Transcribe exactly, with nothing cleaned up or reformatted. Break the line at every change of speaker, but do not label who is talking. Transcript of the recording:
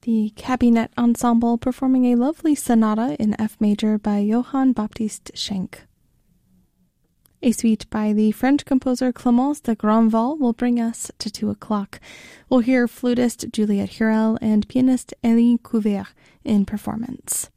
The Cabinet Ensemble performing a lovely sonata in F major by Johann Baptiste Schenk. A suite by the French composer Clémence de Grandval will bring us to two o'clock. We'll hear flutist Juliette Hurel and pianist Elie Couvert in performance.